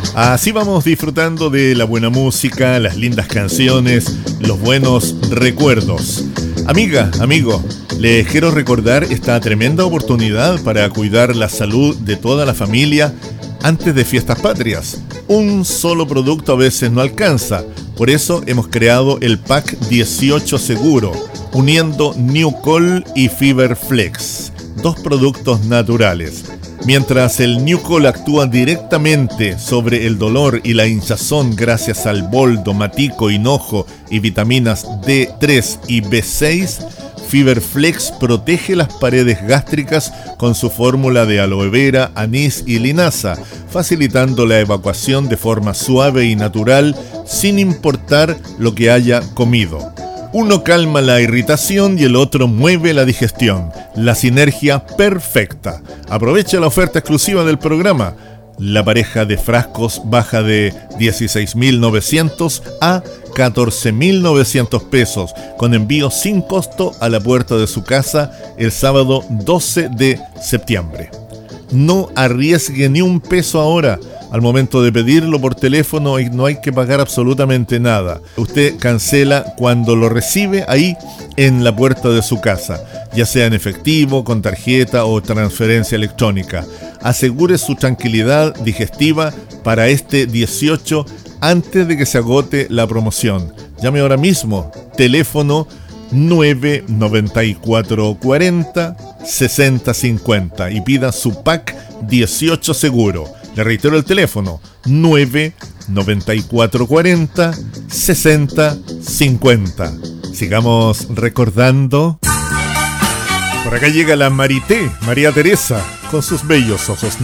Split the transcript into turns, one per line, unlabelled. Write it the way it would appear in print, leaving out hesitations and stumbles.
Así vamos disfrutando de la buena música, las lindas canciones, los buenos recuerdos. Amiga, amigo, les quiero recordar esta tremenda oportunidad para cuidar la salud de toda la familia antes de fiestas patrias. Un solo producto a veces no alcanza, por eso hemos creado el Pack 18 Seguro, uniendo Newcol y Fiberflex, dos productos naturales. Mientras el Newcol actúa directamente sobre el dolor y la hinchazón gracias al boldo, matico, hinojo y vitaminas D3 y B6, Fiberflex protege las paredes gástricas con su fórmula de aloe vera, anís y linaza, facilitando la evacuación de forma suave y natural sin importar lo que haya comido. Uno calma la irritación y el otro mueve la digestión. La sinergia perfecta. Aprovecha la oferta exclusiva del programa. La pareja de frascos baja de 16.900 a 14.900 pesos, con envío sin costo a la puerta de su casa el sábado 12 de septiembre. No arriesgue ni un peso ahora. Al momento de pedirlo por teléfono no hay que pagar absolutamente nada. Usted cancela cuando lo recibe ahí en la puerta de su casa, ya sea en efectivo, con tarjeta o transferencia electrónica. Asegure su tranquilidad digestiva para este 18 antes de que se agote la promoción. Llame ahora mismo, teléfono 99440 6050 y pida su pack 18 seguro. Le reitero el teléfono 99440 6050. Sigamos recordando. Por acá llega la Marité, María Teresa, con sus bellos ojos